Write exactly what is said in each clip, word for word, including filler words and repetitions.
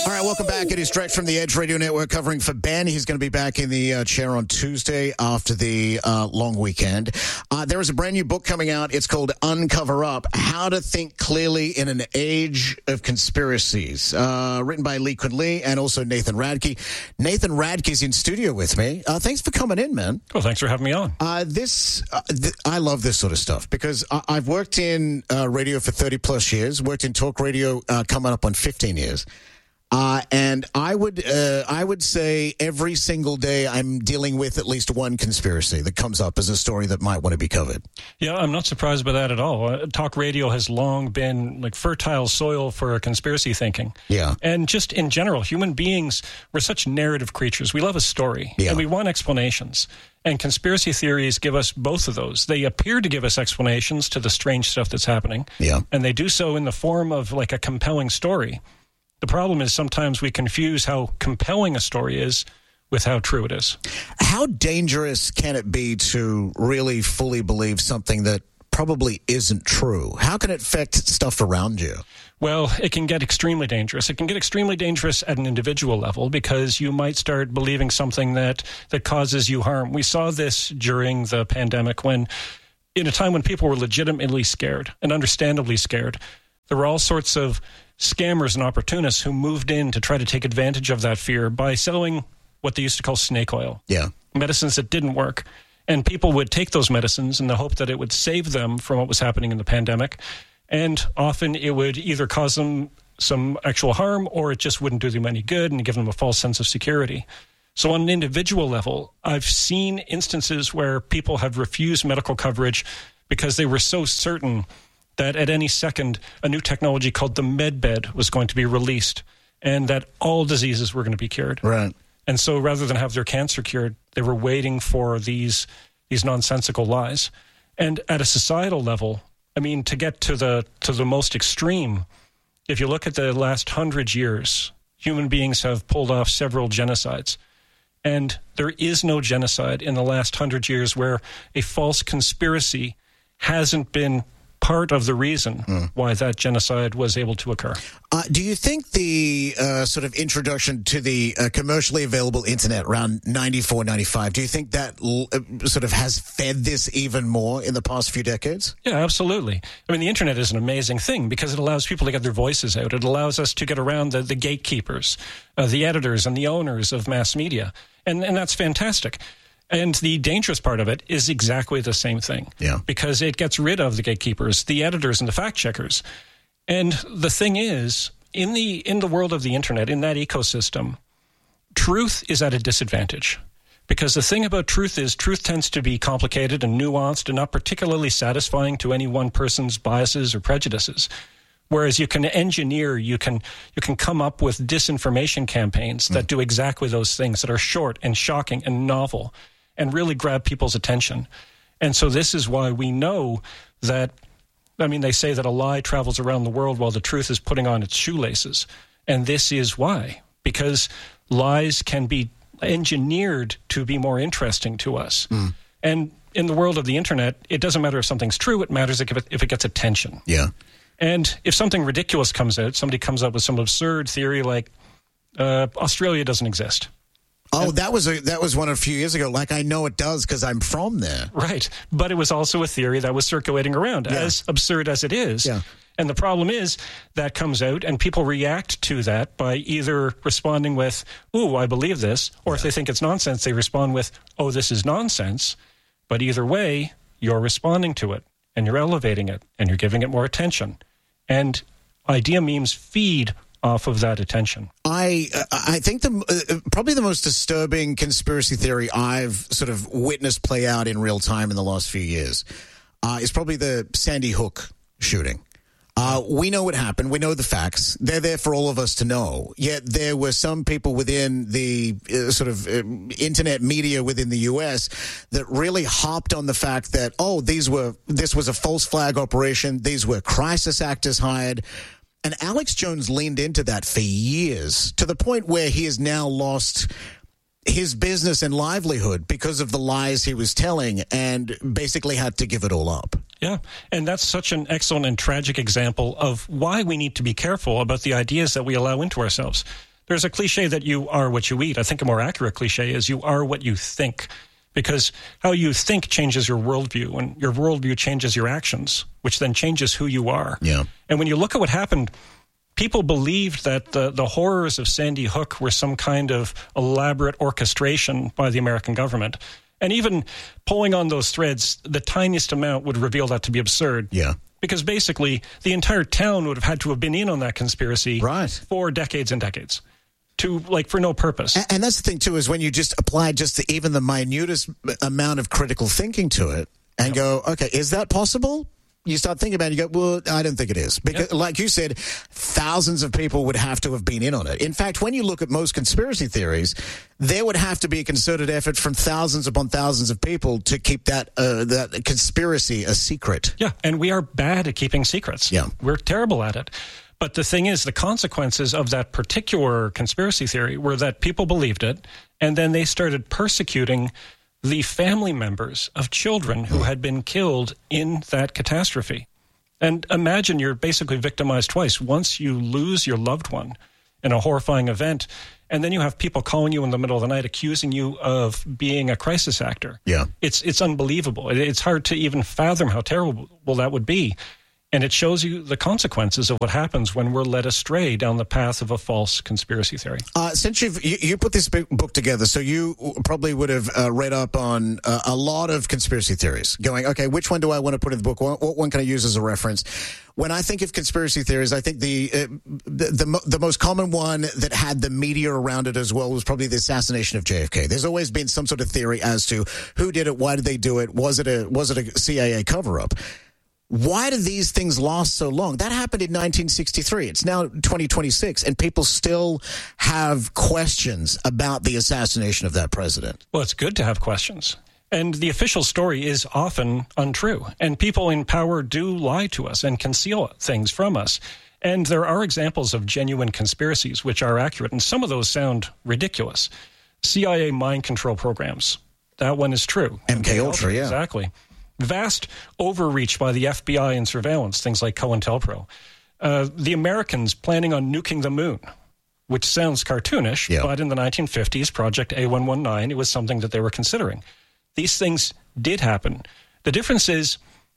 All right, welcome back. It is Direct from the Edge Radio Network covering for Ben. He's going to be back in the uh, chair on Tuesday after the uh, long weekend. Uh, there is a brand new book coming out. It's called Uncover Up, How to Think Clearly in an Age of Conspiracies, uh, written by Lee Kun Lee and also Nathan Radke. Nathan Radke's in studio with me. Uh, thanks for coming in, man. Well, thanks for having me on. Uh, this, uh, th- I love this sort of stuff because I- I've worked in uh, radio for thirty plus years, worked in talk radio uh, coming up on fifteen years. Uh, and I would, uh, I would say every single day I'm dealing with at least one conspiracy that comes up as a story that might want to be covered. Yeah, I'm not surprised by that at all. Uh, talk radio has long been like fertile soil for conspiracy thinking. Yeah. And just in general, human beings, we're such narrative creatures. We love a story. Yeah. And we want explanations. And conspiracy theories give us both of those. They appear to give us explanations to the strange stuff that's happening. Yeah. And they do so in the form of like a compelling story. The problem is sometimes we confuse how compelling a story is with how true it is. How dangerous can it be to really fully believe something that probably isn't true? How can it affect stuff around you? Well, it can get extremely dangerous. It can get extremely dangerous at an individual level because you might start believing something that, that causes you harm. We saw this during the pandemic when, in a time when people were legitimately scared and understandably scared, there were all sorts of scammers and opportunists who moved in to try to take advantage of that fear by selling what they used to call snake oil. Yeah. Medicines that didn't work. And people would take those medicines in the hope that it would save them from what was happening in the pandemic. And often it would either cause them some actual harm or it just wouldn't do them any good and give them a false sense of security. So on an individual level, I've seen instances where people have refused medical coverage because they were so certain that at any second, a new technology called the MedBed was going to be released and that all diseases were going to be cured. Right. And so rather than have their cancer cured, they were waiting for these these nonsensical lies. And at a societal level, I mean, to get to the to the most extreme, if you look at the last hundred years, human beings have pulled off several genocides. And there is no genocide in the last hundred years where a false conspiracy hasn't been part of the reason mm. why that genocide was able to occur. Uh, do you think the uh, sort of introduction to the uh, commercially available internet around ninety-four, ninety-five, do you think that l- uh, sort of has fed this even more in the past few decades? Yeah, absolutely. I mean, the internet is an amazing thing because it allows people to get their voices out. It allows us to get around the, the gatekeepers, uh, the editors and the owners of mass media. And, and that's fantastic. And the dangerous part of it is exactly the same thing. Yeah. Because it gets rid of the gatekeepers, the editors, and the fact checkers. And the thing is, in the in the world of the internet, in that ecosystem, truth is at a disadvantage. Because the thing about truth is truth tends to be complicated and nuanced and not particularly satisfying to any one person's biases or prejudices. Whereas you can engineer, you can you can come up with disinformation campaigns that mm. do exactly those things, that are short and shocking and novel and really grab people's attention. And so this is why we know that, I mean, they say that a lie travels around the world while the truth is putting on its shoelaces. And this is why, because lies can be engineered to be more interesting to us. Mm. And in the world of the internet, it doesn't matter if something's true, it matters if it, if it gets attention. Yeah. And if something ridiculous comes out, somebody comes up with some absurd theory like uh, Australia doesn't exist. Oh, that was a that was one a few years ago. Like, I know it does because I'm from there. Right. But it was also a theory that was circulating around, yeah. as absurd as it is. Yeah. And the problem is that comes out and people react to that by either responding with, ooh, I believe this, or yeah. if they think it's nonsense, they respond with, oh, this is nonsense. But either way, you're responding to it and you're elevating it and you're giving it more attention. And idea memes feed off of that attention. I uh, I think the uh, probably the most disturbing conspiracy theory I've sort of witnessed play out in real time in the last few years uh, is probably the Sandy Hook shooting. Uh, we know what happened. We know the facts. They're there for all of us to know. Yet there were some people within the uh, sort of uh, internet media within the U S that really hopped on the fact that, oh, these were this was a false flag operation. These were crisis actors hired. And Alex Jones leaned into that for years to the point where he has now lost his business and livelihood because of the lies he was telling and basically had to give it all up. Yeah, and that's such an excellent and tragic example of why we need to be careful about the ideas that we allow into ourselves. There's a cliche that you are what you eat. I think a more accurate cliche is you are what you think, because how you think changes your worldview, and your worldview changes your actions, which then changes who you are. Yeah. And when you look at what happened, people believed that the, the horrors of Sandy Hook were some kind of elaborate orchestration by the American government. And even pulling on those threads, the tiniest amount would reveal that to be absurd. Yeah. Because basically, the entire town would have had to have been in on that conspiracy right. for decades and decades, to like for no purpose. And, and that's the thing, too, is when you just apply just the, even the minutest amount of critical thinking to it and yep. go, okay, is that possible? You start thinking about it, you go, well, I don't think it is. Because, yep. like you said, thousands of people would have to have been in on it. In fact, when you look at most conspiracy theories, there would have to be a concerted effort from thousands upon thousands of people to keep that uh, that conspiracy a secret. Yeah, and we are bad at keeping secrets. Yeah. We're terrible at it. But the thing is, the consequences of that particular conspiracy theory were that people believed it, and then they started persecuting the family members of children who had been killed in that catastrophe. And imagine you're basically victimized twice. Once you lose your loved one in a horrifying event, and then you have people calling you in the middle of the night accusing you of being a crisis actor. Yeah. It's it's unbelievable. It's hard to even fathom how terrible that would be. And it shows you the consequences of what happens when we're led astray down the path of a false conspiracy theory. Uh, since you've, you you put this book together, so you probably would have uh, read up on uh, a lot of conspiracy theories, going, okay, which one do I want to put in the book? What, what one can I use as a reference? When I think of conspiracy theories, I think the, uh, the the the most common one that had the media around it as well was probably the assassination of J F K. There's always been some sort of theory as to who did it, why did they do it, was it a was it a C I A cover-up? Why do these things last so long? That happened in nineteen sixty-three. It's now twenty twenty-six, and people still have questions about the assassination of that president. Well, it's good to have questions. And the official story is often untrue. And people in power do lie to us and conceal things from us. And there are examples of genuine conspiracies which are accurate, and some of those sound ridiculous. C I A mind control programs. That one is true. M K Ultra, yeah. Exactly. Vast overreach by the F B I in surveillance, things like COINTELPRO. Uh, the Americans planning on nuking the moon, which sounds cartoonish, yeah. but in the nineteen fifties, Project A one nineteen, it was something that they were considering. These things did happen. The difference is,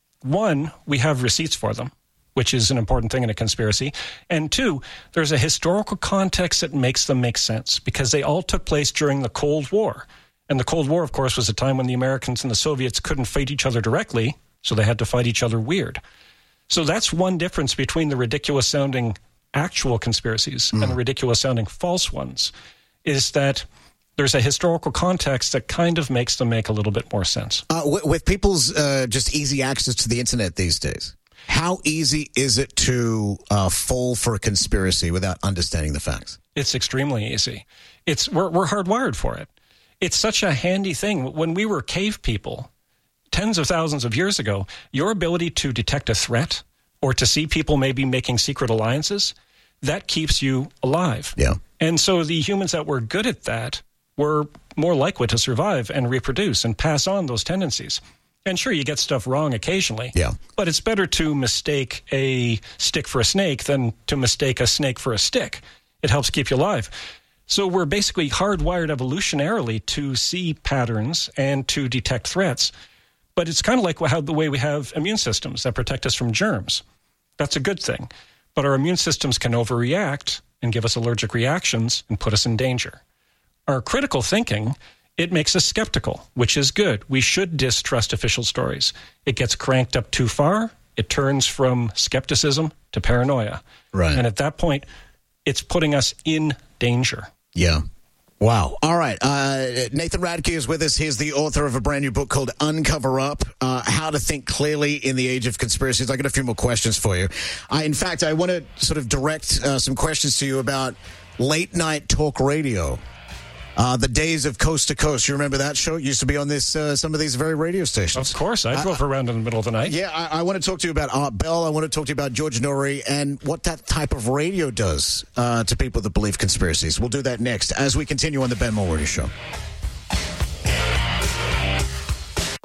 one, we have receipts for them, which is an important thing in a conspiracy. And two, there's a historical context that makes them make sense, because they all took place during the Cold War. And the Cold War, of course, was a time when the Americans and the Soviets couldn't fight each other directly, so they had to fight each other weird. So that's one difference between the ridiculous-sounding actual conspiracies mm. and the ridiculous-sounding false ones, is that there's a historical context that kind of makes them make a little bit more sense. Uh, with, with people's uh, just easy access to the internet these days, how easy is it to uh, fall for a conspiracy without understanding the facts? It's extremely easy. It's we're, we're hardwired for it. It's such a handy thing. When we were cave people, tens of thousands of years ago, your ability to detect a threat or to see people maybe making secret alliances, that keeps you alive. Yeah. And so the humans that were good at that were more likely to survive and reproduce and pass on those tendencies. And sure, you get stuff wrong occasionally. Yeah. But it's better to mistake a stick for a snake than to mistake a snake for a stick. It helps keep you alive. So we're basically hardwired evolutionarily to see patterns and to detect threats. But it's kind of like how the way we have immune systems that protect us from germs. That's a good thing. But our immune systems can overreact and give us allergic reactions and put us in danger. Our critical thinking, it makes us skeptical, which is good. We should distrust official stories. It gets cranked up too far. It turns from skepticism to paranoia. Right. And at that point, it's putting us in danger. Yeah. Wow. All right. Uh, Nathan Radke is with us. He's the author of a brand new book called Uncover Up, uh, How to Think Clearly in the Age of Conspiracies. I got a few more questions for you. I, in fact, I want to sort of direct uh, some questions to you about late night talk radio. Uh, the days of Coast to Coast. You remember that show? It used to be on this uh, some of these very radio stations. Of course. I drove uh, around in the middle of the night. Yeah, I, I want to talk to you about Art Bell. I want to talk to you about George Noory and what that type of radio does uh, to people that believe conspiracies. We'll do that next as we continue on the Ben Mulroney Show.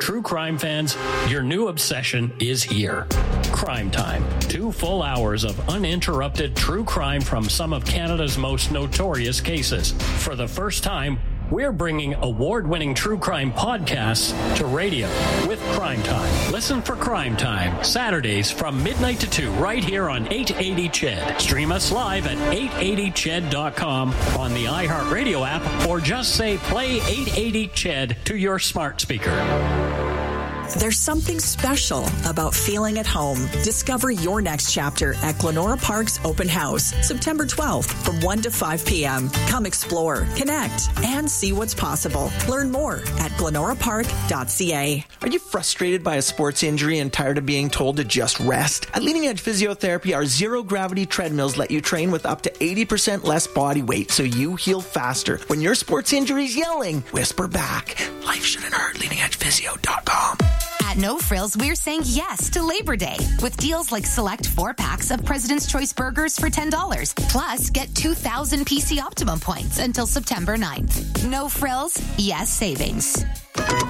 True crime fans, your new obsession is here. Crime Time. Two full hours of uninterrupted true crime from some of Canada's most notorious cases. For the first time, we're bringing award-winning true crime podcasts to radio with Crime Time. Listen for Crime Time, Saturdays from midnight to two, right here on eight eighty C H E D. Stream us live at eight eighty C H E D dot com on the iHeartRadio app, or just say play eight eighty C H E D to your smart speaker. There's something special about feeling at home. Discover your next chapter at Glenora Park's Open House, September twelfth from one to five p.m. Come explore, connect, and see what's possible. Learn more at glenora park dot c a. Are you frustrated by a sports injury and tired of being told to just rest? At Leading Edge Physiotherapy, our zero-gravity treadmills let you train with up to eighty percent less body weight so you heal faster. When your sports injury's yelling, whisper back. Life shouldn't hurt. leading edge physio dot com. At No Frills, we're saying yes to Labor Day with deals like select four packs of President's Choice burgers for ten dollars. Plus, get two thousand P C Optimum points until September ninth. No Frills, yes savings.